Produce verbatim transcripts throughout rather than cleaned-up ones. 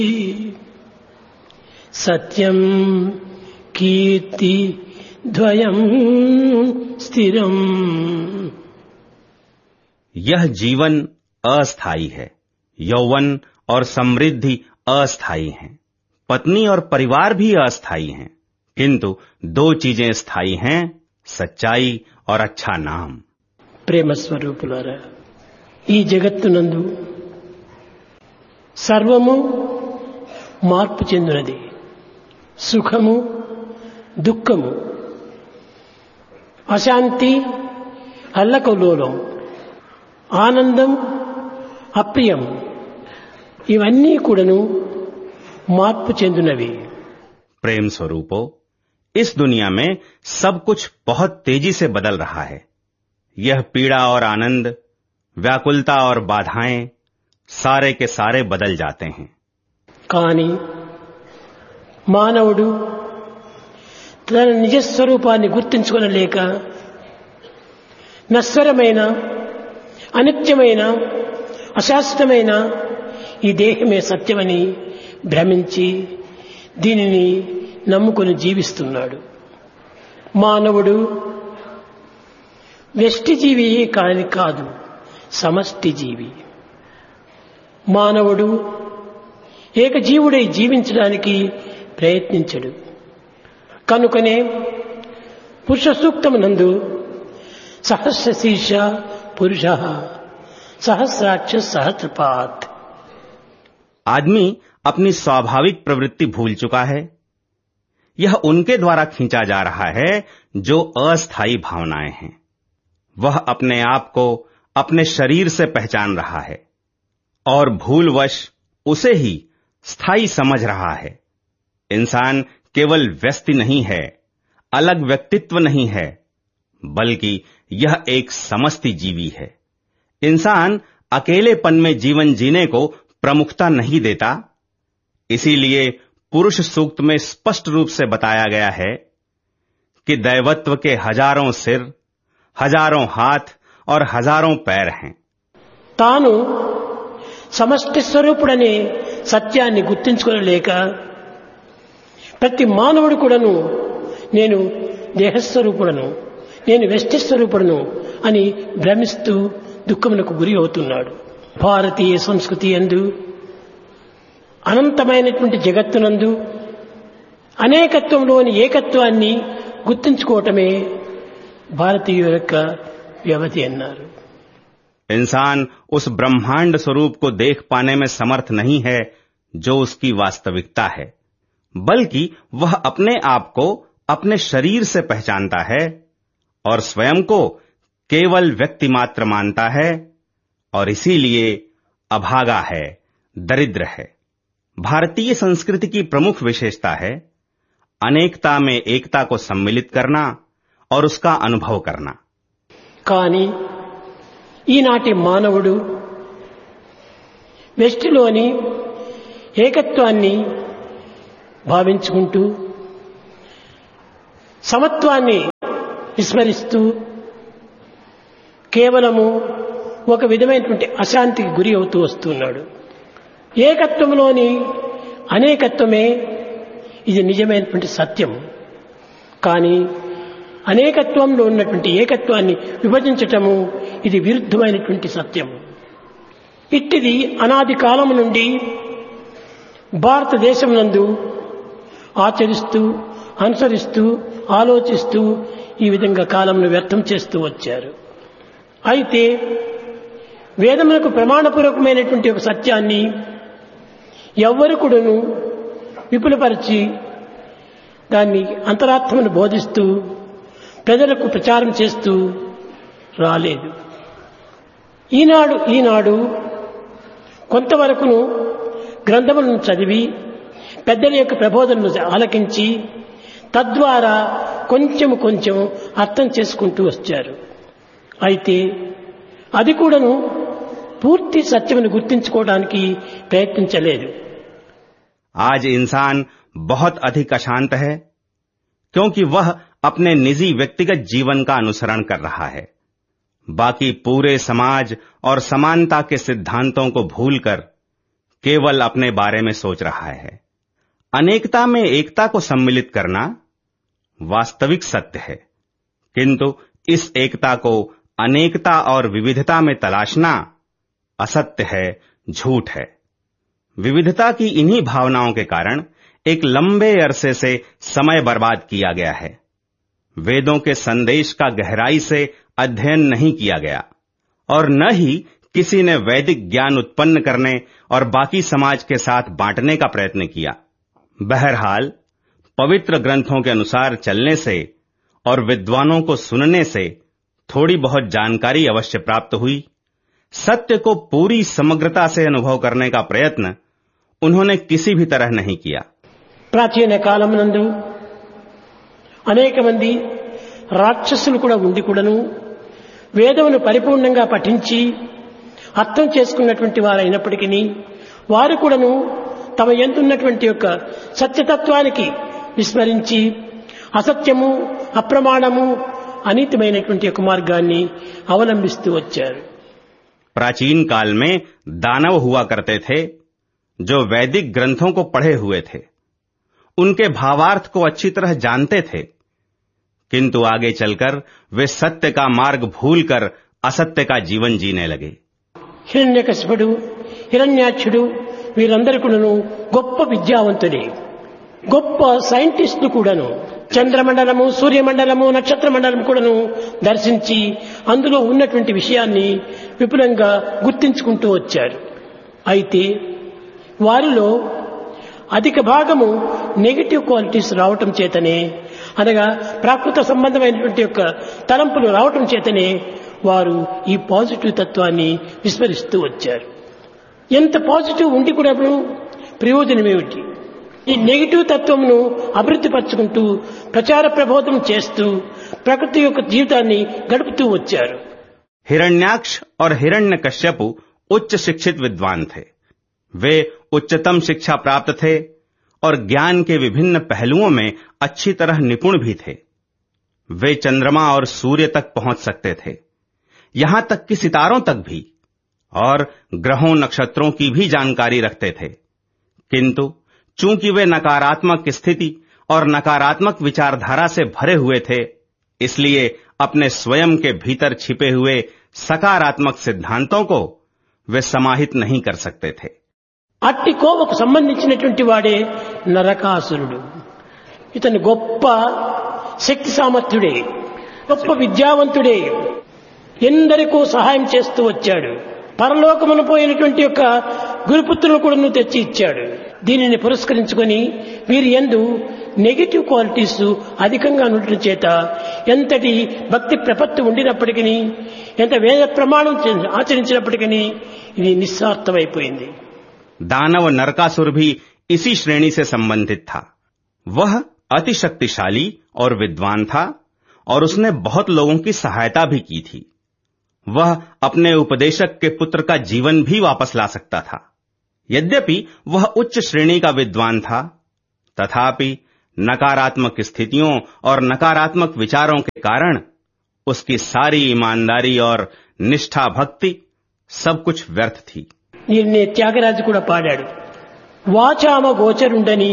సత్యం కీర్తి ద్వయం స్థిరం. यह जीवन अस्थायी है. यौवन और समृद्धि अस्थायी हैं. पत्नी और परिवार भी अस्थायी हैं. किंतु दो चीजें स्थायी हैं, सच्चाई और अच्छा नाम. ప్రేమ స్వరూపులారా, ఈ జగత్తునందు సర్వము మార్పు చెందినది. సుఖము దుఃఖము, అశాంతి అల్లకల్లోలం, ఆనందం అప్రియం, ఇవన్నీ కూడాను మార్పు చెందినవి. प्रेम स्वरूपो, इस दुनिया में सब कुछ बहुत तेजी से बदल रहा है. यह पीड़ा और आनंद, व्याकुलता और बाधाएं सारे के सारे बदल जाते हैं. కానీ మానవుడు తన నిజస్వరూపాన్ని గుర్తించుకొనలేక నశ్వరమైన అనిత్యమైన అశాశ్వతమైన ఈ దేహమే సత్యమని భ్రమించి దీనిని నమ్ముకొని జీవిస్తున్నాడు. మానవుడు వ్యష్టి జీవి కాని కాదు, సమష్టి జీవి. మానవుడు ఏకజీవుడై జీవించడానికి ప్రయత్నించడు. కనుకనే పురుష సూక్తమునందు సహస్ర శీర్ష పురుష सहस्राक्ष सहस्रपात. आदमी अपनी स्वाभाविक प्रवृत्ति भूल चुका है. यह उनके द्वारा खींचा जा रहा है जो अस्थायी भावनाएं हैं. वह अपने आप को अपने शरीर से पहचान रहा है और भूलवश उसे ही स्थायी समझ रहा है. इंसान केवल व्यक्ति नहीं है, अलग व्यक्तित्व नहीं है, बल्कि यह एक समष्टि जीवी है. इंसान अकेलेपन में जीवन जीने को प्रमुखता नहीं देता. इसीलिए पुरुष सूक्त में स्पष्ट रूप से बताया गया है कि दैवत्व के हजारों सिर, हजारों हाथ और हजारों पैर हैं. తాను సమష్టి స్వరూపుడనే సత్యాన్ని గుర్తించుకోలేక ప్రతి మానవుడు కూడాను నేను దేహస్వరూపుడను, నేను వ్యష్టి స్వరూపుడను అని భ్రమిస్తూ దుఃఖములకు గురి అవుతున్నాడు. భారతీయ సంస్కృతి యందు అనంతమైనటువంటి జగత్తునందు అనేకత్వంలోని ఏకత్వాన్ని గుర్తించుకోవటమే భారతీయుల యొక్క వ్యవధి అన్నారు. इंसान उस ब्रह्मांड स्वरूप को देख पाने में समर्थ नहीं है जो उसकी वास्तविकता है, बल्कि वह अपने आप को अपने शरीर से पहचानता है और स्वयं को केवल व्यक्ति मात्र मानता है और इसीलिए अभागा है, दरिद्र है. भारतीय संस्कृति की प्रमुख विशेषता है अनेकता में एकता को सम्मिलित करना और उसका अनुभव करना. కానీ ఈనాటి మానవుడు వ్యష్టిలోని ఏకత్వాన్ని భావించుకుంటూ సమత్వాన్ని విస్మరిస్తూ కేవలము ఒక విధమైనటువంటి అశాంతికి గురి అవుతూ వస్తున్నాడు. ఏకత్వంలోని అనేకత్వమే ఇది నిజమైనటువంటి సత్యం. కానీ అనేకత్వంలో ఉన్నటువంటి ఏకత్వాన్ని విభజించటము ఇది విరుద్ధమైనటువంటి సత్యం. ఇట్టిది అనాది కాలం నుండి భారతదేశం నందు ఆచరిస్తూ అనుసరిస్తూ ఆలోచిస్తూ ఈ విధంగా కాలంను వ్యర్థం చేస్తూ వచ్చారు. అయితే వేదములకు ప్రమాణపూర్వకమైనటువంటి ఒక సత్యాన్ని ఎవ్వరు కూడాను విపులపరిచి దాన్ని అంతరాత్మను బోధిస్తూ ప్రజలకు ప్రచారం చేస్తూ రాలేదు. ఈనాడు ఈనాడు కొంతవరకును గ్రంథములను చదివి పెద్దల యొక్క ప్రబోధనను ఆలకించి తద్వారా కొంచెం కొంచెం అర్థం చేసుకుంటూ వచ్చారు. అయితే అది కూడాను పూర్తి సత్యమును గుర్తించుకోవడానికి ప్రయత్నించలేదు. आज इंसान बहुत अधिक अशांत है क्योंकि वह अपने निजी व्यक्तिगत जीवन का अनुसरण कर रहा है. बाकी पूरे समाज और समानता के सिद्धांतों को भूलकर केवल अपने बारे में सोच रहा है। अनेकता में एकता को सम्मिलित करना वास्तविक सत्य है, किंतु इस एकता को अनेकता और विविधता में तलाशना असत्य है, झूठ है। विविधता की इन्हीं भावनाओं के कारण एक लंबे अरसे से समय बर्बाद किया गया है। वेदों के संदेश का गहराई से अध्ययन नहीं किया गया और न ही किसी ने वैदिक ज्ञान उत्पन्न करने और बाकी समाज के साथ बांटने का प्रयत्न किया। बहरहाल, पवित्र ग्रंथों के अनुसार चलने से और विद्वानों को सुनने से थोड़ी बहुत जानकारी अवश्य प्राप्त हुई। सत्य को पूरी समग्रता से अनुभव करने का प्रयत्न उन्होंने किसी भी तरह नहीं किया। ప్రాచీన కాలమునందు అనేక మంది రాక్షసులు కూడా ఉండి కూడాను వేదమును పరిపూర్ణంగా పఠించి అర్థం చేసుకున్నటువంటి వారైనప్పటికీ వారు కూడాను తమ యందున్నటువంటి యొక్క సత్యతత్వానికి విస్మరించి అసత్యము, అప్రమాణము, అనీతిమైనటువంటి యొక్క మార్గాన్ని అవలంబిస్తూ వచ్చారు। प्राचीन काल में दानव हुआ करते थे जो वैदिक ग्रंथों को पढ़े हुए थे, उनके भावार्थ को अच्छी तरह जानते थे, किंतु आगे चलकर वे सत्य का मार्ग भूलकर असत्य का जीवन जीने लगे। హిరణ్యకశిపుడు, హిరణ్యాక్షుడు వీరందరూ కూడాను గొప్ప విద్యావంతులే, గొప్ప సైంటిస్టులు కూడాను। చంద్రమండలము, సూర్యమండలము, నక్షత్ర మండలం కూడాను దర్శించి అందులో ఉన్నటువంటి విషయాన్ని విపులంగా గుర్తించుకుంటూ వచ్చారు। అయితే వారిలో అధిక భాగము నెగటివ్ క్వాలిటీస్ రావటం చేతనే, అనగా ప్రాకృత సంబంధమైనటువంటి యొక్క తలంపులు రావటం చేతనే వారు ఈ పాజిటివ్ తత్వాన్ని విస్మరిస్తూ వచ్చారు। ఎంత పాజిటివ్ ఉండి కూడా ప్రయోజనమేమిటి? ఈ నెగటివ్ తత్వమును అభివృద్ధి పరుచుకుంటూ ప్రచార ప్రబోధం చేస్తూ ప్రకృతి యొక్క జీవితాన్ని గడుపుతూ వచ్చారు। हिरण्याक्ष और हिरण्यकश्यपु उच्च शिक्षित विद्वान थे। वे उच्चतम शिक्षा प्राप्त थे और ज्ञान के विभिन्न पहलुओं में अच्छी तरह निपुण भी थे। वे चंद्रमा और सूर्य तक पहुंच सकते थे, यहां तक कि सितारों तक भी, और ग्रहों नक्षत्रों की भी जानकारी रखते थे। किंतु चूंकि वे नकारात्मक स्थिति और नकारात्मक विचारधारा से भरे हुए थे, इसलिए अपने स्वयं के भीतर छिपे हुए सकारात्मक सिद्धांतों को वे समाहित नहीं कर सकते थे। అట్టి కోవకు సంబంధించినటువంటి వాడే నరకాసురుడు। ఇతను గొప్ప శక్తి సామర్థ్యుడే, గొప్ప విద్యావంతుడే, ఎందరికో సహాయం చేస్తూ వచ్చాడు। పరలోకమును పోయినటువంటి యొక్క గురుపుత్రులను కూడా తెచ్చి ఇచ్చాడు। దీనిని పురస్కరించుకొని వీరి యందు నెగటివ్ క్వాలిటీస్ అధికంగా ఉండటం చేత ఎంతటి భక్తి ప్రపత్తి ఉండినప్పటికీ, ఎంత వేద ప్రమాణం ఆచరించినప్పటికీ ఇది నిస్సార్థమైపోయింది। दानव नरकासुर भी इसी श्रेणी से संबंधित था। वह अति शक्तिशाली और विद्वान था और उसने बहुत लोगों की सहायता भी की थी। वह अपने उपदेशक के पुत्र का जीवन भी वापस ला सकता था। यद्यपि वह उच्च श्रेणी का विद्वान था, तथापि नकारात्मक स्थितियों और नकारात्मक विचारों के कारण उसकी सारी ईमानदारी और निष्ठा भक्ति सब कुछ व्यर्थ थी। దీన్ని త్యాగరాజు కూడా పాడాడు। వాచామ గోచరుండని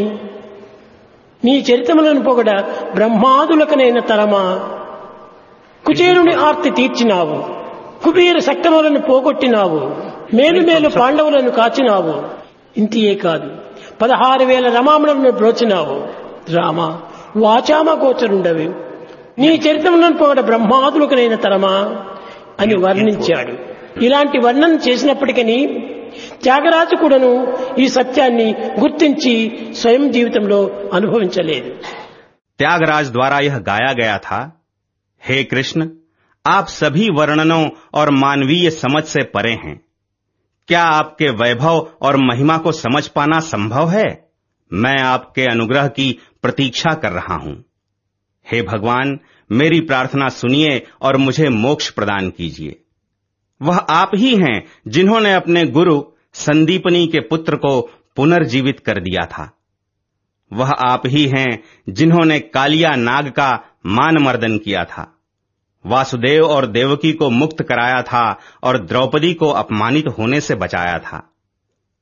నీ చరితములను పొగడ బ్రహ్మాదులకనైన తరమా, కుచేరుని ఆర్తి తీర్చినావు, కుబేర సక్తములను పోగొట్టినావు, మేలు మేలు పాండవులను కాచినావు, ఇంతియే కాదు పదహారు వేల రమాములను బ్రోచినావు। రామ వాచామ గోచరుండవి నీ చరితములను పొగడ బ్రహ్మాదులకనైన తరమా అని వర్ణించాడు। ఇలాంటి వర్ణన చేసినప్పటికీ త్యాగరాజు కూడాను ఈ సత్యాన్ని గుర్తించి స్వయం జీవితంలో అనుభవించలేదు। त्यागराज द्वारा यह गाया गया था, हे कृष्ण, आप सभी वर्णनों और मानवीय समझ से परे हैं। क्या आपके वैभव और महिमा को समझ पाना संभव है? मैं आपके अनुग्रह की प्रतीक्षा कर रहा हूं। हे भगवान, मेरी प्रार्थना सुनिए और मुझे मोक्ष प्रदान कीजिए। वह आप ही हैं जिन्होंने अपने गुरु संदीपनी के पुत्र को पुनर्जीवित कर दिया था। वह आप ही हैं जिन्होंने कालिया नाग का मान मर्दन किया था, वासुदेव और देवकी को मुक्त कराया था और द्रौपदी को अपमानित होने से बचाया था।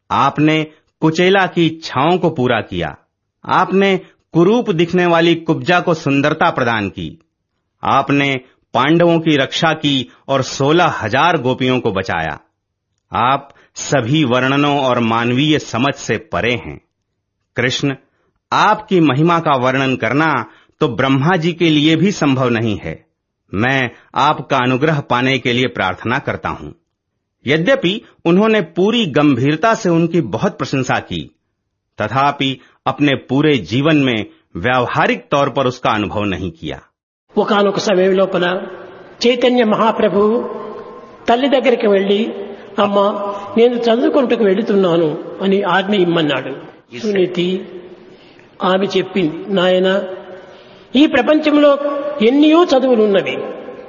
आपने कुचेला की इच्छाओं को पूरा किया। आपने कुरूप दिखने वाली कुब्जा को सुंदरता प्रदान की। आपने पांडवों की रक्षा की और सोलह हजार गोपियों को बचाया। आप सभी वर्णनों और मानवीय समझ से परे हैं। कृष्ण, आपकी महिमा का वर्णन करना तो ब्रह्मा जी के लिए भी संभव नहीं है। मैं आपका अनुग्रह पाने के लिए प्रार्थना करता हूं। यद्यपि उन्होंने पूरी गंभीरता से उनकी बहुत प्रशंसा की, तथापि अपने पूरे जीवन में व्यावहारिक तौर पर उसका अनुभव नहीं किया। ఒకానొక సమయం లోపల చైతన్య మహాప్రభు తల్లి దగ్గరికి వెళ్లి, అమ్మ నేను చదువుకుంటూ వెళుతున్నాను అని ఆజ్ఞ ఇమ్మన్నాడు. సునీతి ఆమె చెప్పింది, నాయన ఈ ప్రపంచంలో ఎన్నో చదువులున్నవి.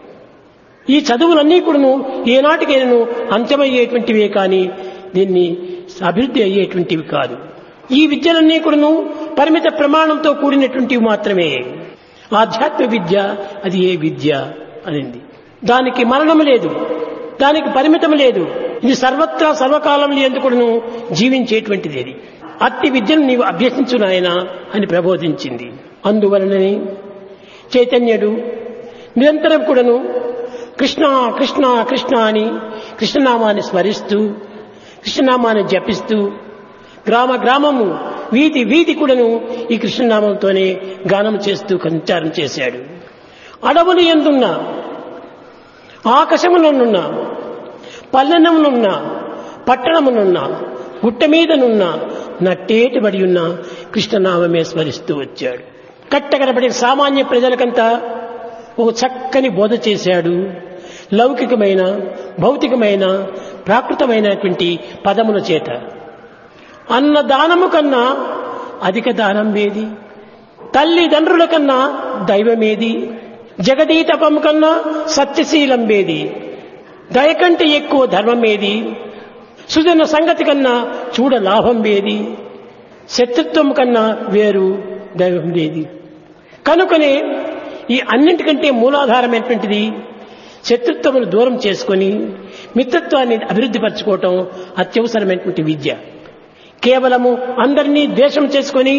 ఈ చదువులన్నీ కూడాను ఏనాటికైనా అంత్యమయ్యేటువంటివే కానీ దీన్ని అభివృద్ధి అయ్యేటువంటివి కాదు. ఈ విద్యలన్నీ కూడాను పరిమిత ప్రమాణంతో కూడినటువంటివి మాత్రమే. ఆధ్యాత్మ విద్య అది ఏ విద్య అనింది. దానికి మరణం లేదు, దానికి పరిమితం లేదు. ఇది సర్వత్రా సర్వకాలం ఎందుకును జీవించేటువంటిది. అది అట్టి విద్యను నీవు అభ్యసించు నాయనా అని ప్రబోధించింది. అందువలనని చైతన్యుడు నిరంతరం కూడాను కృష్ణ కృష్ణ కృష్ణ అని కృష్ణనామాన్ని స్మరిస్తూ కృష్ణనామాన్ని జపిస్తూ గ్రామ గ్రామము వీధి వీధి కూడాను ఈ కృష్ణనామంతోనే గానం చేస్తూ సంచారం చేశాడు. అడవులు ఎందున్న, ఆకాశములనున్న, పల్లెనమునున్న, పట్టణమునున్న, గుట్ట మీదనున్న, నట్టేటబడి ఉన్న కృష్ణనామమే స్మరిస్తూ వచ్చాడు. కట్టకనబడి సామాన్య ప్రజలకంతా ఒక చక్కని బోధ చేశాడు. లౌకికమైన, భౌతికమైన, ప్రాకృతమైనటువంటి పదముల చేత. అన్నదానము కన్నా అధిక దానం ఏది? తల్లిదండ్రుల కన్నా దైవమేది? జగదీతపము కన్నా సత్యశీలం ఏది? దయ కంటే ఎక్కువ ధర్మం ఏది? సుజన సంగతి కన్నా చూడ లాభం ఏది? శత్రుత్వం కన్నా వేరు దైవం ఏది? కనుకనే ఈ అన్నింటికంటే మూలాధారమైనటువంటిది శత్రుత్వమును దూరం చేసుకొని మిత్రత్వాన్ని అభివృద్ధి పరచుకోవటం అత్యవసరమైనటువంటి విద్య. కేవలము అందరినీ ద్వేషం చేసుకొని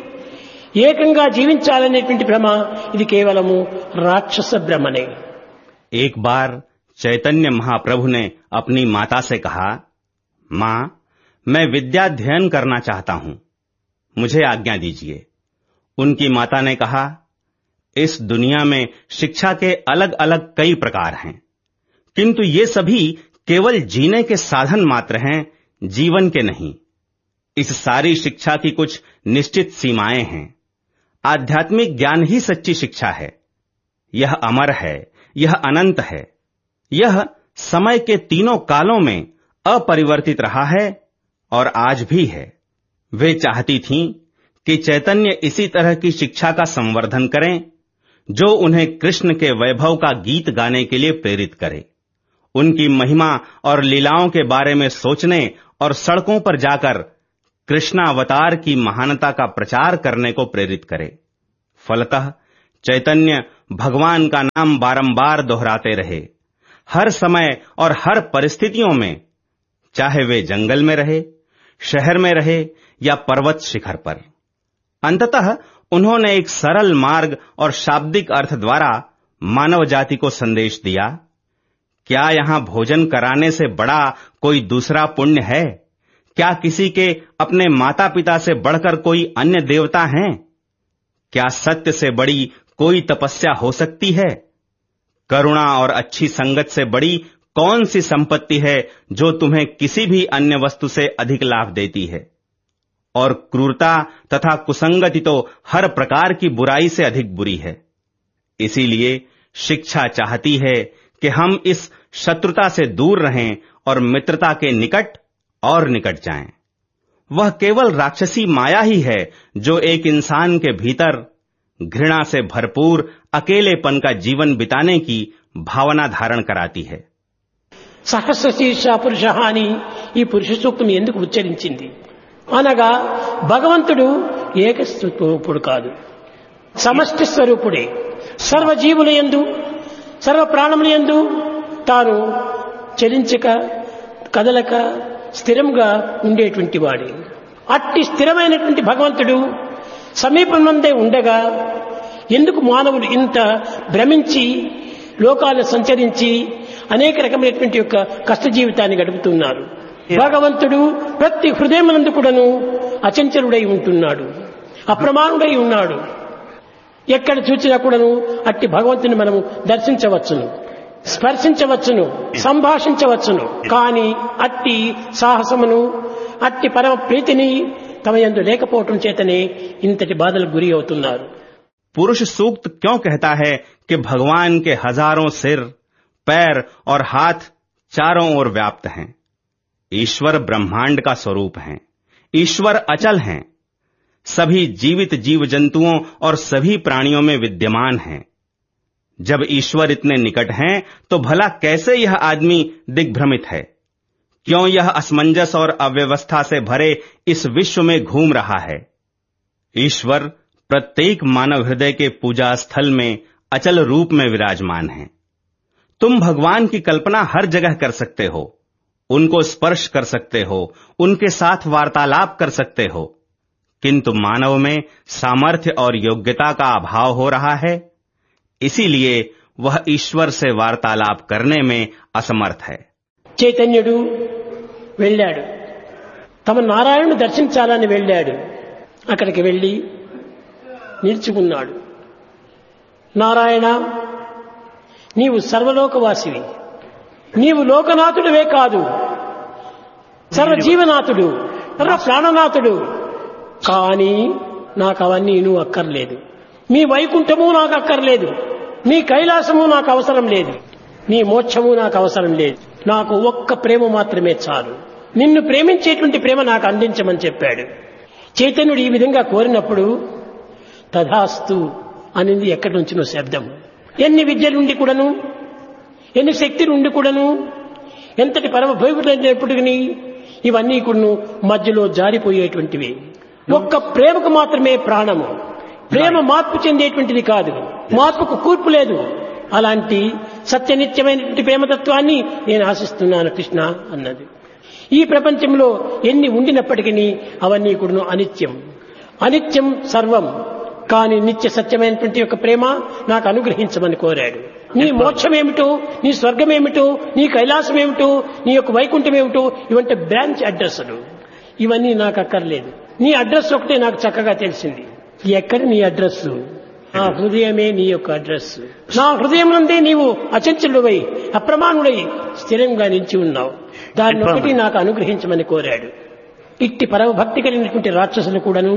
ఏకంగా జీవించాలనేటువంటి భ్రమ ఇది కేవలము రాక్షస భ్రమనే. एक बार चैतन्य महाप्रभु ने अपनी माता से कहा, मां, मैं विद्याध्ययन करना चाहता हूं, मुझे आज्ञा दीजिए। उनकी माता ने कहा, इस दुनिया में शिक्षा के अलग अलग कई प्रकार हैं, किंतु ये सभी केवल जीने के साधन मात्र हैं, जीवन के नहीं। इस सारी शिक्षा की कुछ निश्चित सीमाएं हैं। आध्यात्मिक ज्ञान ही सच्ची शिक्षा है। यह अमर है, यह अनंत है, यह समय के तीनों कालों में अपरिवर्तित रहा है और आज भी है। वे चाहती थीं कि चैतन्य इसी तरह की शिक्षा का संवर्धन करें जो उन्हें कृष्ण के वैभव का गीत गाने के लिए प्रेरित करे, उनकी महिमा और लीलाओं के बारे में सोचने और सड़कों पर जाकर कृष्णावतार की महानता का प्रचार करने को प्रेरित करे। फलतः चैतन्य भगवान का नाम बारंबार दोहराते रहे, हर समय और हर परिस्थितियों में, चाहे वे जंगल में रहे, शहर में रहे या पर्वत शिखर पर। अंततः उन्होंने एक सरल मार्ग और शाब्दिक अर्थ द्वारा मानव जाति को संदेश दिया, क्या यहां भोजन कराने से बड़ा कोई दूसरा पुण्य है? क्या किसी के अपने माता पिता से बढ़कर कोई अन्य देवता हैं? क्या सत्य से बड़ी कोई तपस्या हो सकती है? करुणा और अच्छी संगत से बड़ी कौन सी संपत्ति है जो तुम्हें किसी भी अन्य वस्तु से अधिक लाभ देती है? और क्रूरता तथा कुसंगति तो हर प्रकार की बुराई से अधिक बुरी है। इसीलिए शिक्षा चाहती है कि हम इस शत्रुता से दूर रहें और मित्रता के निकट और निकट जाएं। वह केवल राक्षसी माया ही है जो एक इंसान के भीतर घृणा से भरपूर अकेलेपन का जीवन बिताने की भावना धारण कराती है। సహస్ర శీర్ష పురుష అని ఈ పురుష సూక్తిని ఎందుకు ఉచ్చరించింది అనగా భగవంతుడు ఏక స్వరూపుడు కాదు, సమష్టి స్వరూపుడే. సర్వజీవుల యందు సర్వ ప్రాణముల యందు తాను చలించక కదలక స్థిరంగా ఉండేటువంటి వాడే. అట్టి స్థిరమైనటువంటి భగవంతుడు సమీపంలోనే ఉండగా ఎందుకు మానవులు ఇంత భ్రమించి లోకాలను సంచరించి అనేక రకమైనటువంటి యొక్క కష్ట జీవితాన్ని గడుపుతున్నారు? భగవంతుడు ప్రతి హృదయమునందు కూడాను అచంచలుడై ఉంటున్నాడు, అప్రమాణుడై ఉన్నాడు. ఎక్కడ చూసినా కూడాను అట్టి భగవంతుని మనము దర్శించవచ్చును, స్పర్శించవచ్చును, సంభాషించవచ్చును. కానీ అట్టి సాహసమును అట్టి పరమ ప్రీతిని తమ యందు లేకపోవటం చేతనే ఇంతటి బాధలకు గురి అవుతున్నారు. पुरुष सूक्त क्यों कहता है कि भगवान के हजारों सिर, पैर और हाथ चारों ओर व्याप्त हैं? ईश्वर ब्रह्मांड का स्वरूप हैं, ईश्वर अचल हैं, सभी जीवित जीव जंतुओं और सभी प्राणियों में विद्यमान हैं. जब ईश्वर इतने निकट हैं तो भला कैसे यह आदमी दिग्भ्रमित है? क्यों यह असमंजस और अव्यवस्था से भरे इस विश्व में घूम रहा है? ईश्वर प्रत्येक मानव हृदय के पूजा स्थल में अचल रूप में विराजमान हैं. तुम भगवान की कल्पना हर जगह कर सकते हो, उनको स्पर्श कर सकते हो, उनके साथ वार्तालाप कर सकते हो, किंतु मानव में सामर्थ्य और योग्यता का अभाव हो रहा है. इसीलिए वह ईश्वर से वार्तालाप करने में असमर्थ है. చైతన్యుడు వెళ్ళాడు, తమ నారాయణుని దర్శించాలని వెళ్ళాడు. అక్కడికి వెళ్ళి నిల్చుకున్నాడు. నారాయణ, నీవు సర్వలోకవాసివి, నీవు లోకనాథుడివే కాదు, సర్వజీవనాథుడు, సర్వ ప్రాణనాథుడు. కానీ నాకు అవన్నీ నువ్వు అక్కర్లేదు. మీ వైకుంఠము నాకు అక్కర్లేదు, మీ కైలాసము నాకు అవసరం లేదు, నీ మోక్షము నాకు అవసరం లేదు. నాకు ఒక్క ప్రేమ మాత్రమే చాలు. నిన్ను ప్రేమించేటువంటి ప్రేమ నాకు అందించమని చెప్పాడు. చైతన్యుడు ఈ విధంగా కోరినప్పుడు తథాస్తు అనేది ఎక్కడి నుంచినో శబ్దం. ఎన్ని విద్యలుండి కూడాను, ఎన్ని శక్తులుండి కూడాను, ఎంతటి పరమ భోగులైనప్పటికీ ఇవన్నీ కూడాను మధ్యలో జారిపోయేటువంటివి. ఒక్క ప్రేమకు మాత్రమే ప్రాణము. ప్రేమ మార్పు చెందేటువంటిది కాదు, మార్పుకు కూర్పు లేదు. అలాంటి సత్యనిత్యమైనటువంటి ప్రేమతత్వాన్ని నేను ఆశిస్తున్నాను కృష్ణ అన్నది. ఈ ప్రపంచంలో ఎన్ని ఉండినప్పటికీ అవన్నీ కూడాను అనిత్యం. అనిత్యం సర్వం, కానీ నిత్య సత్యమైనటువంటి యొక్క ప్రేమ నాకు అనుగ్రహించమని కోరాడు. నీ మోక్షమేమిటో, నీ స్వర్గమేమిటో, నీ కైలాసమేమిటో, నీ యొక్క వైకుంఠమేమిటో ఇవంటే బ్రాంచ్ అడ్రస్లు. ఇవన్నీ నాకు అక్కర్లేదు. నీ అడ్రస్ ఒకటే నాకు చక్కగా తెలిసింది. ఎక్కడి నీ అడ్రస్? నా హృదయమే నీ యొక్క అడ్రస్. నా హృదయం నుండే నీవు అచంచలుడై అప్రమాణుడై స్థిరంగా నిలిచి ఉన్నావు. దాన్ని ఒకటి నాకు అనుగ్రహించమని కోరాడు. ఇట్టి పరమభక్తి కలిగినటువంటి రాక్షసులు కూడాను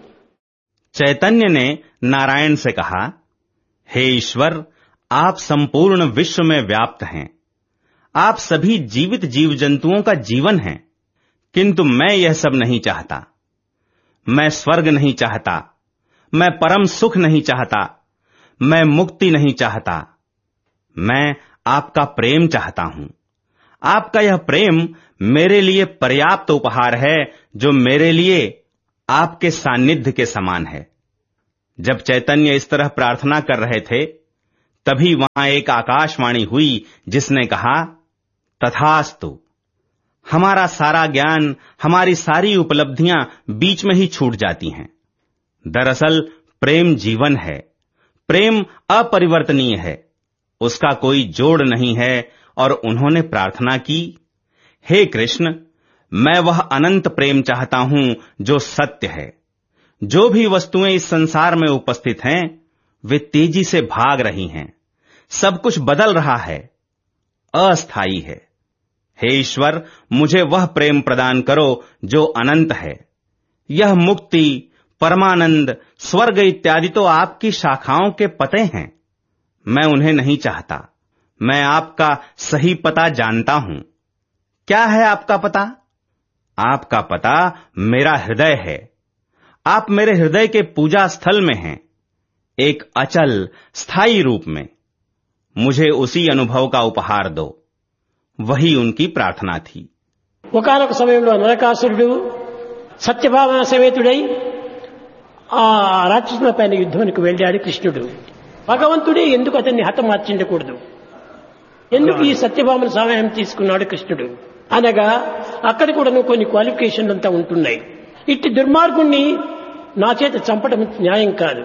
चैतन्य ने नारायण से कहा, हे ईश्वर, आप संपूर्ण विश्व में व्याप्त हैं, आप सभी जीवित जीव जंतुओं का जीवन हैं, किंतु मैं यह सब नहीं चाहता. मैं स्वर्ग नहीं चाहता, मैं परम सुख नहीं चाहता, मैं मुक्ति नहीं चाहता. मैं आपका प्रेम चाहता हूं. आपका यह प्रेम मेरे लिए पर्याप्त उपहार है, जो मेरे लिए आपके सानिध्य के समान है. जब चैतन्य इस तरह प्रार्थना कर रहे थे, तभी वहां एक आकाशवाणी हुई जिसने कहा, तथास्तु. हमारा सारा ज्ञान, हमारी सारी उपलब्धियां बीच में ही छूट जाती हैं. दरअसल प्रेम जीवन है, प्रेम अपरिवर्तनीय है, उसका कोई जोड़ नहीं है. और उन्होंने प्रार्थना की, हे कृष्ण, मैं वह अनंत प्रेम चाहता हूं जो सत्य है. जो भी वस्तुएं इस संसार में उपस्थित हैं, वे तेजी से भाग रही हैं. सब कुछ बदल रहा है, अस्थायी है. हे ईश्वर, मुझे वह प्रेम प्रदान करो जो अनंत है. यह मुक्ति, परमानंद, स्वर्ग इत्यादि तो आपकी शाखाओं के पते हैं. मैं उन्हें नहीं चाहता. मैं आपका सही पता जानता हूं. क्या है आपका पता? आपका पता मेरा हृदय है. आप मेरे हृदय के पूजा स्थल में हैं, एक अचल स्थायी रूप में. मुझे उसी अनुभव का उपहार दो. वही उनकी प्रार्थना थी. ఒకనొక సమయంలో నరకాసురుడు సత్యభావన సమేతుడై ఆ రాక్షసుల పైన యుద్ధానికి వెళ్ళాడు కృష్ణుడు. భగవంతుడే ఎందుకు అతన్ని హతమార్చిండకూడదు? ఎందుకు ఈ సత్యభామను సహాయం తీసుకున్నాడు కృష్ణుడు అనగా అక్కడ కూడా కొన్ని క్వాలిఫికేషన్లు అంతా ఉంటున్నాయి. ఇట్టి దుర్మార్గుణ్ణి నా చేత చంపడం న్యాయం కాదు.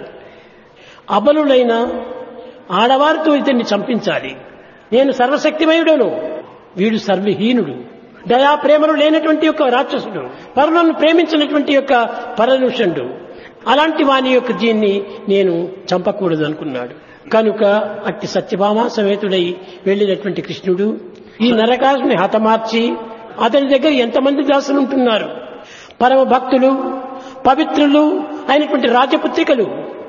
అబలులైన ఆడవారితో ఇతన్ని చంపించాలి. నేను సర్వశక్తిమయుడను, వీడు సర్వహీనుడు, దయా ప్రేమలు లేనటువంటి యొక్క రాక్షసుడు, పరులను ప్రేమించినటువంటి యొక్క పరదూషణుడు. అలాంటి వాని యొక్క దీన్ని నేను చంపకూడదు అనుకున్నాడు. కనుక అట్టి సత్యభామ సమేతుడై వెళ్ళినటువంటి కృష్ణుడు ఈ నరకాసుని హతమార్చి అతని దగ్గర ఎంతమంది దాసులు ఉంటున్నారు, పరమ భక్తులు పవిత్రులు అయినటువంటి రాజపుత్రికలు,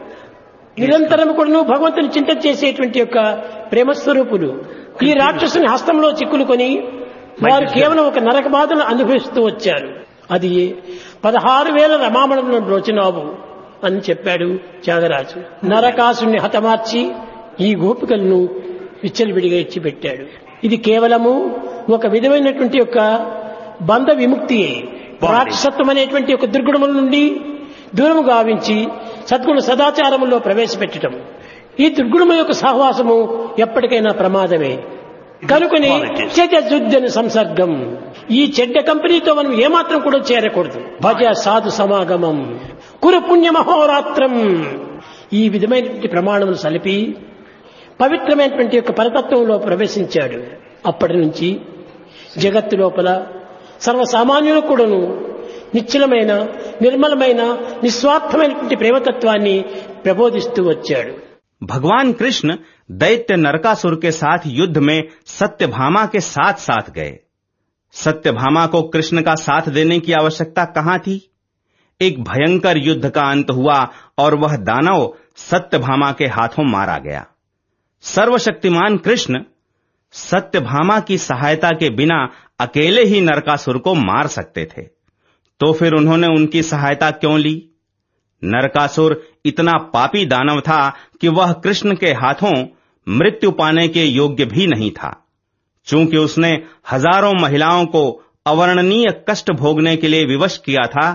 నిరంతరం కూడా భగవంతుని చింతన చేసేటువంటి యొక్క ప్రేమస్వరూపులు ఈ రాక్షసుని హస్తంలో చిక్కులుకొని వారు కేవలం ఒక నరక బాధను అనుభవిస్తూ వచ్చారు. అది పదహారు వేల రమామణులను బ్రోచినావు అని చెప్పాడు త్యాగరాజు. నరకాసుని హతమార్చి ఈ గోపికలను విచ్చలవిడిగా ఇచ్చిపెట్టాడు. ఇది కేవలము ఒక విధమైనటువంటి యొక్క బంధ విముక్తియే. రాక్షసత్వం అనేటువంటి ఒక దుర్గుణముల నుండి దూరము గావించి సద్గుణ సదాచారములో ప్రవేశపెట్టడం. ఈ దుర్గుణము యొక్క సహవాసము ఎప్పటికైనా ప్రమాదమే. కనుకొని చెడ్డ సంసర్గం, ఈ చెడ్డ కంపెనీతో మనం ఏమాత్రం కూడా చేరకూడదు. భజ సాధు సమాగమం కురు పుణ్య మహోరాత్రం, ఈ విధమైనటువంటి ప్రమాణములు సలిపి పవిత్రమైనటువంటి యొక్క పరతత్వంలో ప్రవేశించాడు. అప్పటి నుంచి జగత్తు లోపల సర్వసామాన్యులకు కూడాను నిశ్చలమైన నిర్మలమైన నిస్వార్థమైనటువంటి ప్రేమతత్వాన్ని ప్రబోధిస్తూ వచ్చాడు. भगवान कृष्ण दैत्य नरकासुर के साथ युद्ध में सत्यभामा के साथ साथ गए. सत्यभामा को कृष्ण का साथ देने की आवश्यकता कहां थी? एक भयंकर युद्ध का अंत हुआ और वह दानव सत्यभामा के हाथों मारा गया. सर्वशक्तिमान कृष्ण सत्यभामा की सहायता के बिना अकेले ही नरकासुर को मार सकते थे, तो फिर उन्होंने उनकी सहायता क्यों ली? नरकासुर इतना पापी दानव था कि वह कृष्ण के हाथों मृत्यु पाने के योग्य भी नहीं था. चूंकि उसने हजारों महिलाओं को अवर्णनीय कष्ट भोगने के लिए विवश किया था,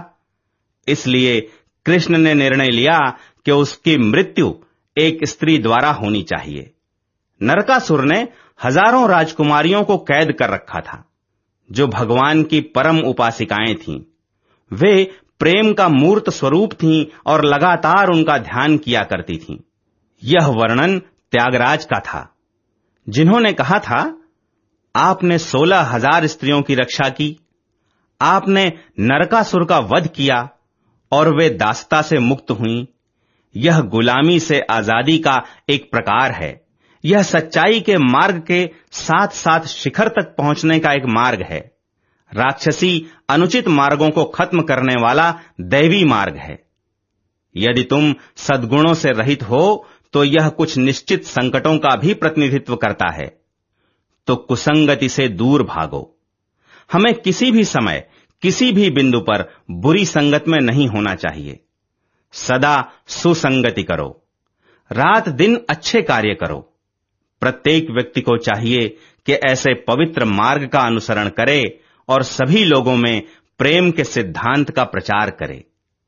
इसलिए कृष्ण ने निर्णय लिया कि उसकी मृत्यु एक स्त्री द्वारा होनी चाहिए. नरकासुर ने हजारों राजकुमारियों को कैद कर रखा था, जो भगवान की परम उपासिकाएं थीं. वे प्रेम का मूर्त स्वरूप थीं और लगातार उनका ध्यान किया करती थीं. यह वर्णन त्यागराज का था, जिन्होंने कहा था, आपने सोलह हजार स्त्रियों की रक्षा की, आपने नरकासुर का वध किया और वे दासता से मुक्त हुईं. यह गुलामी से आजादी का एक प्रकार है. यह सच्चाई के मार्ग के साथ साथ शिखर तक पहुंचने का एक मार्ग है. राक्षसी अनुचित मार्गों को खत्म करने वाला दैवी मार्ग है. यदि तुम सद्गुणों से रहित हो तो यह कुछ निश्चित संकटों का भी प्रतिनिधित्व करता है. तो कुसंगति से दूर भागो. हमें किसी भी समय किसी भी बिंदु पर बुरी संगत में नहीं होना चाहिए. सदा सुसंगति करो. रात दिन अच्छे कार्य करो. प्रत्येक व्यक्ति को चाहिए कि ऐसे पवित्र मार्ग का अनुसरण करे और सभी लोगों में प्रेम के सिद्धांत का प्रचार करे.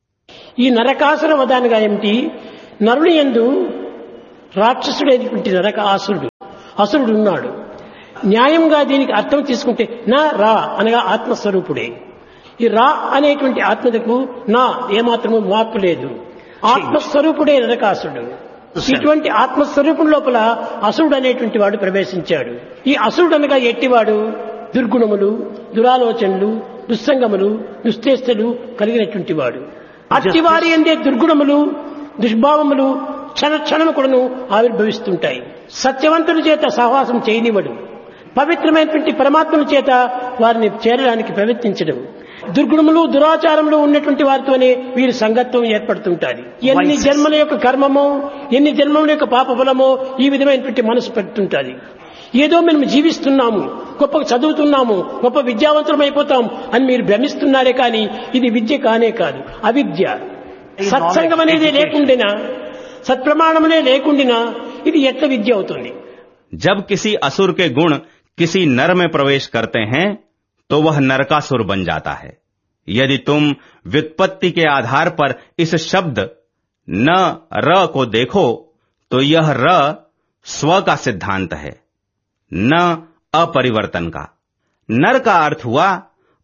ఈ నరకాసుర వదానిగా ఏమిటి? నరుని యందు రాక్షసుడైనటువంటి నరకాసురుడు అసురుడు ఉన్నాడు. న్యాయంగా దీనికి అర్థం తీసుకుంటే నా రా అనగా ఆత్మస్వరూపుడే. ఈ రా అనేటువంటి ఆత్మకు నా ఏమాత్రము మార్పు లేదు. ఆత్మస్వరూపుడే నరకాసురుడు. ఇటువంటి ఆత్మస్వరూపం లోపల అసురుడు అనేటువంటి వాడు ప్రవేశించాడు. ఈ అసురుడు అనగా ఎట్టివాడు? దుర్గుణములు, దురాలోచనలు, దుస్సంగములు, దుశ్చేష్టలు కలిగినటువంటి వాడు. అట్టివారి అందే దుర్గుణములు దుష్భావములు క్షణ క్షణము కూడాను ఆవిర్భవిస్తుంటాయి. సత్యవంతుల చేత సహవాసం చేయనివ్వడు. పవిత్రమైనటువంటి పరమాత్మల చేత వారిని చేరడానికి ప్రయత్నించడం. దుర్గుణములు దురాచారములు ఉన్నటువంటి వారితోనే వీరి సంగత్వం ఏర్పడుతుంటారు. ఎన్ని జన్మల యొక్క కర్మమో, ఎన్ని జన్మల యొక్క పాప ఫలమో ఈ విధమైనటువంటి మనసు పెడుతుంటారు. ఏదో మేము జీవిస్తున్నాము, గొప్ప చదువుతున్నాము, గొప్ప విద్యావంతులం అయిపోతాం అని మీరు భ్రమిస్తున్నారే కానీ ఇది విద్య కానే కాదు, అవిద్య. సత్సంగం అనేది లేకుండినా, సత్ప్రమాణమునే లేకుండినా ఇది ఎట్ల విద్య అవుతుంది? जब किसी असुर के गुण किसी नर में प्रवेश करते हैं तो वह नरकासुर बन जाता है. यदि तुम व्युत्पत्ति के आधार पर इस शब्द न र को देखो तो यह र स्व का सिद्धांत है, न अपरिवर्तन का. नर का अर्थ हुआ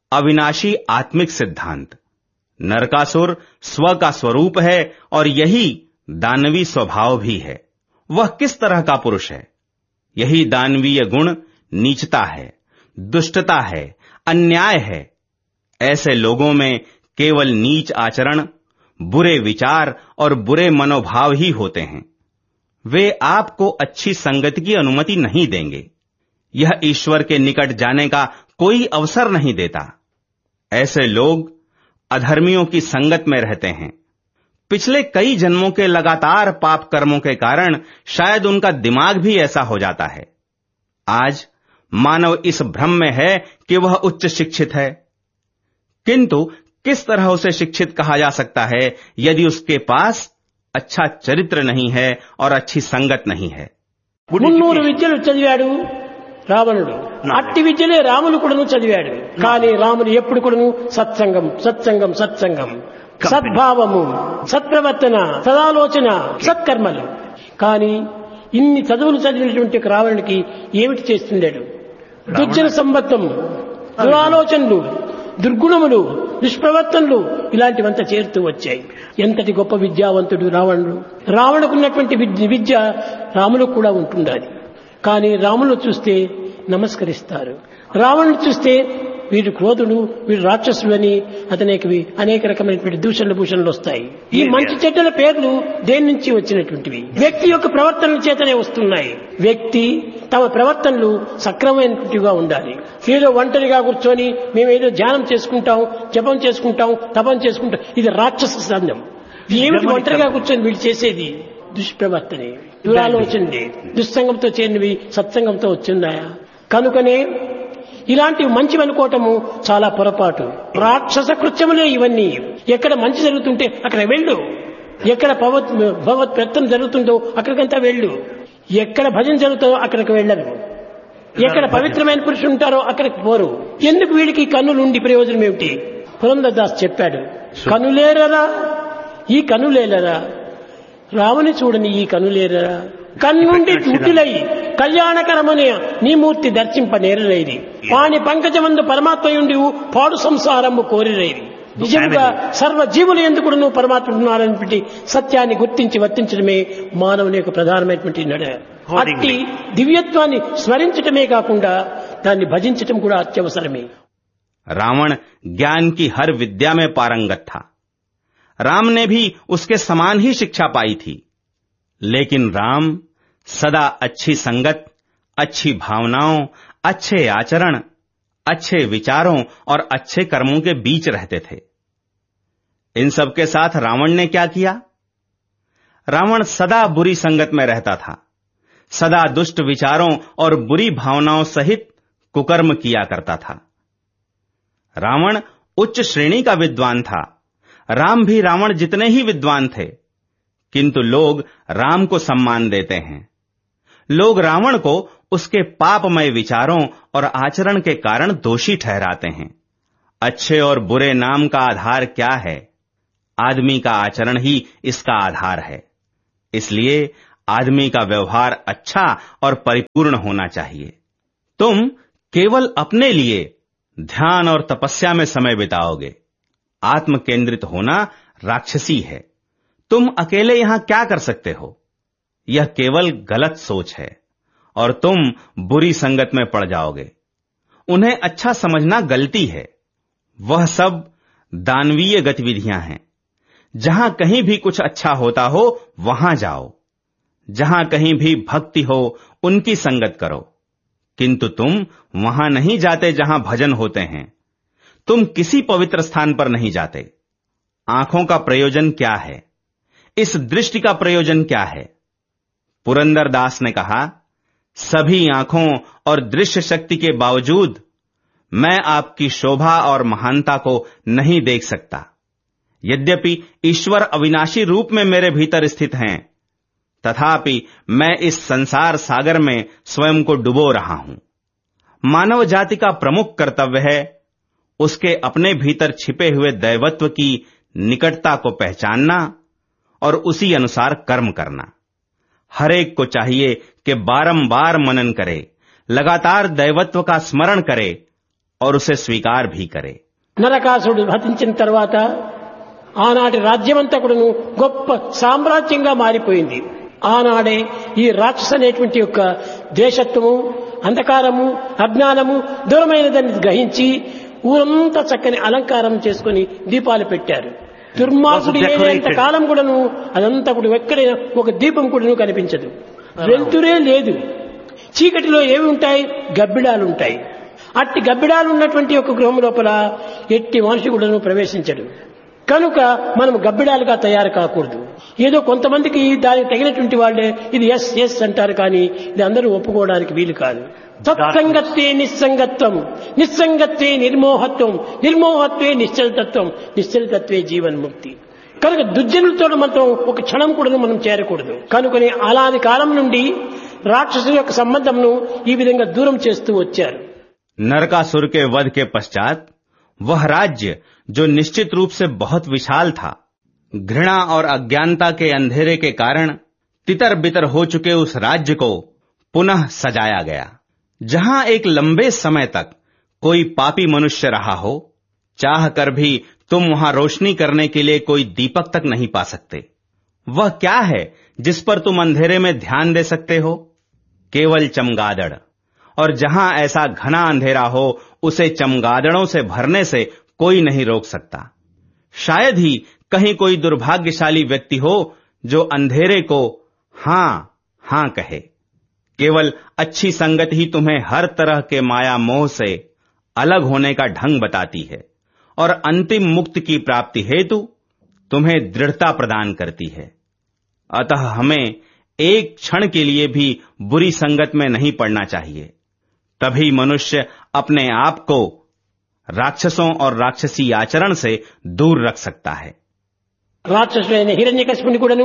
अविनाशी आत्मिक सिद्धांत। नरकासुर स्व का स्वरूप है और यही दानवी स्वभाव भी है। वह किस तरह का पुरुष है? यही दानवीय गुण नीचता है, दुष्टता है, अन्याय है। ऐसे लोगों में केवल नीच आचरण, बुरे विचार और बुरे मनोभाव ही होते हैं। वे आपको अच्छी संगति की अनुमति नहीं देंगे। यह ईश्वर के निकट जाने का कोई अवसर नहीं देता। ऐसे लोग अधर्मियों की संगत में रहते हैं। पिछले कई जन्मों के लगातार पाप कर्मों के कारण शायद उनका दिमाग भी ऐसा हो जाता है। आज मानव इस भ्रम में है कि वह उच्च शिक्षित है, किंतु किस तरह उसे शिक्षित कहा जा सकता है यदि उसके पास अच्छा चरित्र नहीं है और अच्छी संगत नहीं है। మున్నూరు విద్యలు చదివాడు రావణుడు, అట్టి విద్యలే రాములు కూడాను చదివాడు. కానీ రాముడు ఎప్పుడు కూడాను సత్సంగం సత్సంగం సత్సంగం, సద్భావము, సత్ప్రవర్తన, సదాలోచన, సత్కర్మలు. కానీ ఇన్ని చదువులు చదివినటువంటి రావణుడికి ఏమిటి చేస్తున్నాడు? దుర్జన సంబద్ధం, దురాలోచనలు, దుర్గుణములు, దుష్ప్రవర్తనలు ఇలాంటివంతా చేరుతూ వచ్చాయి. ఎంతటి గొప్ప విద్యావంతుడు రావణుడు. రావణుకున్నటువంటి విద్య రాములకు కూడా ఉంటుండాలి. కానీ రాములు చూస్తే నమస్కరిస్తారు, రావణుడు చూస్తే వీడు క్రోధుడు, వీడు రాక్షసుడు అని అతనికి అనేక రకమైనటువంటి దూషణలు భూషణలు వస్తాయి. ఈ మంచి చెడ్డల పేర్లు దేని నుంచి వచ్చినటువంటివి? వ్యక్తి యొక్క ప్రవర్తనల చేతనే వస్తున్నాయి. వ్యక్తి తమ ప్రవర్తనలు సక్రమైనటువంటివిగా ఉండాలి. ఏదో ఒంటరిగా కూర్చొని మేమేదో ధ్యానం చేసుకుంటాం, జపం చేసుకుంటాం, తపం చేసుకుంటాం, ఇది రాక్షస సందం. ఏమిటి ఒంటరిగా కూర్చొని వీళ్ళు చేసేది? దుష్ప్రవర్తనే, దురాలోచనలే, దుస్సంగంతో చేరినవి సత్సంగంతో వచ్చిందాయా? కనుకనే ఇలాంటివి మంచివి అనుకోవటము చాలా పొరపాటు. రాక్షస కృత్యములే ఇవన్నీ. ఎక్కడ మంచి జరుగుతుంటే అక్కడ వెళ్ళు, ఎక్కడ భగవత్ భగవత్ ప్రయత్నం జరుగుతుందో అక్కడికంతా వెళ్ళు, ఎక్కడ భజన జరుగుతుందో అక్కడికి వెళ్ళరు, ఎక్కడ పవిత్రమైన పురుషులు ఉంటారో అక్కడికి పోరు. ఎందుకు వీడికి కన్నులుండి ప్రయోజనం ఏమిటి? పురంధరదాస్ చెప్పాడు, కనులేరరా ఈ కనులేలరా, రాముని చూడని ఈ కనులేరరా, కన్నుండి తుటిలై కళ్యాణకరమనే నీ మూర్తి దర్శింప నేరలేది, వాని పంకజమందు పరమాత్మయుండి పాడు సంసారము కోరిరైది. నిజంగా సర్వ జీవులు ఎందుకు నువ్వు పరమాత్మ ఉన్నారనేటువంటి సత్యాన్ని గుర్తించి వర్తించడమే మానవుని యొక్క ప్రధానమైనటువంటి నడ. అట్టి దివ్యత్వాన్ని స్మరించటమే కాకుండా దాన్ని భజించటం కూడా అత్యవసరమే. रावण ज्ञान की हर विद्या में पारंगत था। राम ने भी उसके समान ही शिक्षा पाई थी, लेकिन राम सदा अच्छी संगत, अच्छी भावनाओं, अच्छे आचरण, अच्छे विचारों और अच्छे कर्मों के बीच रहते थे। इन सब के साथ रावण ने क्या किया? रावण सदा बुरी संगत में रहता था, सदा दुष्ट विचारों और बुरी भावनाओं सहित कुकर्म किया करता था। रावण उच्च श्रेणी का विद्वान था। राम भी रावण जितने ही विद्वान थे, किंतु लोग राम को सम्मान देते हैं। लोग रावण को उसके पापमय विचारों और आचरण के कारण दोषी ठहराते हैं। अच्छे और बुरे नाम का आधार क्या है? आदमी का आचरण ही इसका आधार है। इसलिए आदमी का व्यवहार अच्छा और परिपूर्ण होना चाहिए। तुम केवल अपने लिए ध्यान और तपस्या में समय बिताओगे। आत्म केंद्रित होना राक्षसी है। तुम अकेले यहां क्या कर सकते हो? यह केवल गलत सोच है और तुम बुरी संगत में पड़ जाओगे। उन्हें अच्छा समझना गलती है। वह सब दानवीय गतिविधियां हैं। जहां कहीं भी कुछ अच्छा होता हो वहां जाओ, जहां कहीं भी भक्ति हो उनकी संगत करो, किंतु तुम वहां नहीं जाते जहां भजन होते हैं। तुम किसी पवित्र स्थान पर नहीं जाते। आंखों का प्रयोजन क्या है? इस दृष्टि का प्रयोजन क्या है? पुरंदर दास ने कहा, सभी आंखों और दृश्य शक्ति के बावजूद मैं आपकी शोभा और महानता को नहीं देख सकता। यद्यपि ईश्वर अविनाशी रूप में मेरे भीतर स्थित हैं, तथापि मैं इस संसार सागर में स्वयं को डुबो रहा हूं। मानव जाति का प्रमुख कर्तव्य है उसके अपने भीतर छिपे हुए दैवत्व की निकटता को पहचानना और उसी अनुसार कर्म करना। हर एक को चाहिए कि बारंबार मनन करे, लगातार दैवत्व का स्मरण करे और उसे स्वीकार भी करे। నరకాసుడు హతించిన తర్వాత ఆనాటి రాజ్యమంతా కూడాను గొప్ప సామ్రాజ్యంగా మారిపోయింది. ఆనాడే ఈ రాక్షస అనేటువంటి యొక్క ద్వేషత్వము, అంధకారము, అజ్ఞానము దూరమైనదని గ్రహించి ఊరంతా చక్కని అలంకారం చేసుకుని దీపాలు పెట్టారు. దుర్మార్గుడు ఏలేంత కాలం కూడాను అదంతా కూడా ఎక్కడైనా ఒక దీపం కూడాను కనిపించదు. వెలుతురే లేదు. చీకటిలో ఏవి ఉంటాయి? గబ్బిడాలు ఉంటాయి. అట్టి గబ్బిడాలు ఉన్నటువంటి ఒక గృహం లోపల ఎట్టి మనిషి కూడాను ప్రవేశించడు. కనుక మనం గబ్బిడాలుగా తయారు కాకూడదు. ఏదో కొంతమందికి దానికి తగినటువంటి వాళ్ళే ఇది ఎస్ ఎస్ అంటారు, కానీ ఇది అందరూ ఒప్పుకోవడానికి వీలు కాదు. సత్సంగత్వే నిస్సంగత్వం, నిస్సంగత్వే నిర్మోహత్వం, నిర్మోహత్వే నిశ్చలతత్వం, నిశ్చలతత్వే జీవన్ముక్తి. కనుక దుర్జనులతో మనం ఒక క్షణం కూడా మనం చేరకూడదు. కనుకని అలాంటి కాలం నుండి రాక్షసుల యొక్క సంబంధంను ఈ విధంగా దూరం చేస్తూ వచ్చారు. नरकासुर के वध के पश्चात वह राज्य जो निश्चित रूप से बहुत विशाल था, घृणा और अज्ञानता के अंधेरे के कारण तितर बितर हो चुके उस राज्य को पुनः सजाया गया. जहां एक लंबे समय तक कोई पापी मनुष्य रहा हो, चाह कर भी तुम वहां रोशनी करने के लिए कोई दीपक तक नहीं पा सकते. वह क्या है जिस पर तुम अंधेरे में ध्यान दे सकते हो? केवल चमगादड़. और जहां ऐसा घना अंधेरा हो, उसे चमगादड़ों से भरने से कोई नहीं रोक सकता. शायद ही कहीं कोई दुर्भाग्यशाली व्यक्ति हो जो अंधेरे को हां हां कहे. केवल अच्छी संगत ही तुम्हें हर तरह के माया मोह से अलग होने का ढंग बताती है और अंतिम मुक्ति की प्राप्ति हेतु तुम्हें दृढ़ता प्रदान करती है. अतः हमें एक क्षण के लिए भी बुरी संगत में नहीं पड़ना चाहिए. तभी मनुष्य अपने आप को राक्षसों और राक्षसी आचरण से दूर रख सकता है. రాక్షసుడైన హిరణ్యకశిపుని కూడాను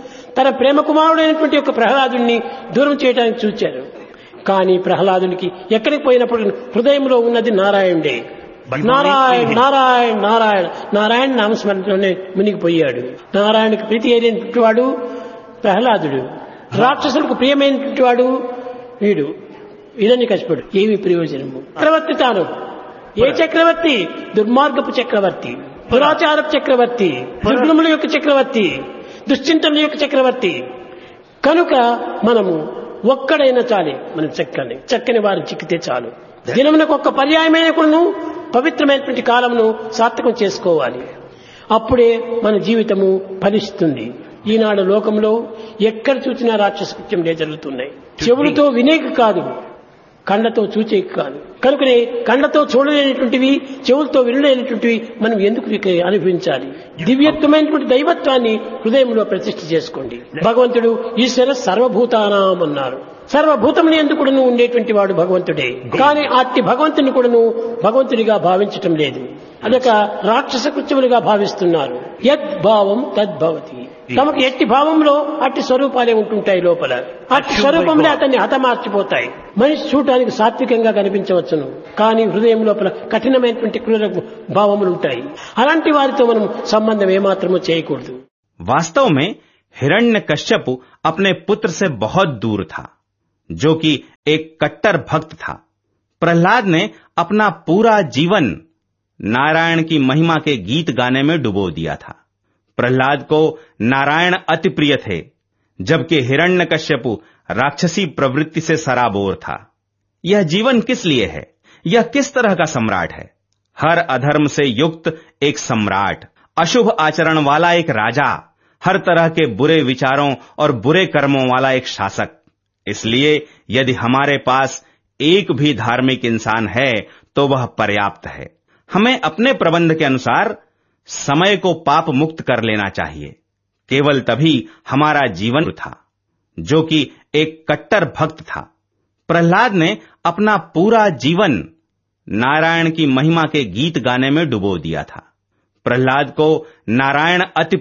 తన ప్రేమ కుమారుడైనటువంటి యొక్క ప్రహ్లాదుని దూరం చేయడానికి చూచారు. కానీ ప్రహ్లాదునికి ఎక్కడికి పోయినప్పుడు హృదయంలో ఉన్నది నారాయణుడే. నారాయణ నారాయణ నారాయణ నారాయణ నామస్మరణలోనే మునిగిపోయాడు. నారాయణకు ప్రీతి అయినటువంటి వాడు ప్రహ్లాదుడు, రాక్షసులకు ప్రియమైనటువంటి వాడు వీడు హిరణ్యకశిపుడు. ఏమి ప్రయోజనము? చక్రవర్తి తాను. ఏ చక్రవర్తి? దుర్మార్గపు చక్రవర్తి, దురాచారపు చక్రవర్తి, దుర్గుణముల యొక్క చక్రవర్తి, దుశ్చింతనల యొక్క చక్రవర్తి. కనుక మనము ఒక్కడైనా చాలే, మనం చక్కని చక్కని వారు చిక్కితే చాలు. దినమునకు ఒక్క పర్యాయమైన కూడా పవిత్రమైనటువంటి కాలమును సార్థకం చేసుకోవాలి. అప్పుడే మన జీవితము ఫలిస్తుంది. ఈనాడు లోకంలో ఎక్కడ చూసినా రాక్షస కృత్యములే జరుగుతున్నాయి. చెవులతో వినేకి కాదు, కళ్ళతో చూచేకి కాదు. కనుకనే కళ్ళతో చూడలేనటువంటివి, చెవులతో వినలేనటువంటివి మనం ఎందుకు అనుభవించాలి? దివ్యత్వమైనటువంటి దైవత్వాన్ని హృదయంలో ప్రతిష్ఠ చేసుకోండి. భగవంతుడు ఈశ్వర సర్వభూతానాం అన్నారు. సర్వభూతములు ఎందుకు కూడాను ఉండేటువంటి వాడు భగవంతుడే. కానీ అట్టి భగవంతుని కూడాను భగవంతుడిగా భావించటం లేదు. అనక రాక్షస కృత్యములుగా భావిస్తున్నారు. యద్ భావం తద్భవతి. తమకు ఎట్టి భావంలో అట్టి స్వరూపాలే ఉంటుంటాయి లోపల. అట్టి స్వరూపంలో అతన్ని హతమార్చిపోతాయి. మనిషి చూడటానికి సాత్వికంగా కనిపించవచ్చును, కానీ హృదయం లోపల కఠినమైనటువంటి క్రూర భావములు ఉంటాయి. అలాంటి వారితో మనం సంబంధం ఏమాత్రమూ చేయకూడదు. वास्तव में हिरण्यकश्यप अपने पुत्र से बहुत दूर था, जो कि एक कट्टर भक्त था. प्रहलाद ने अपना पूरा जीवन नारायण की महिमा के गीत गाने में डुबो दिया था. प्रहलाद को नारायण अति प्रिय थे, जबकि हिरण्यकश्यप राक्षसी प्रवृत्ति से सराबोर था. यह जीवन किस लिए है? यह किस तरह का सम्राट है? हर अधर्म से युक्त एक सम्राट, अशुभ आचरण वाला एक राजा, हर तरह के बुरे विचारों और बुरे कर्मों वाला एक शासक. इसलिए यदि हमारे पास एक भी धार्मिक इंसान है तो वह पर्याप्त है. हमें अपने प्रबंध के अनुसार समय को पाप मुक्त कर लेना चाहिए. केवल तभी हमारा जीवन था. जो कि एक कट्टर भक्त था, प्रहलाद ने अपना पूरा जीवन नारायण की महिमा के गीत गाने में डुबो दिया था. प्रहलाद को नारायण अति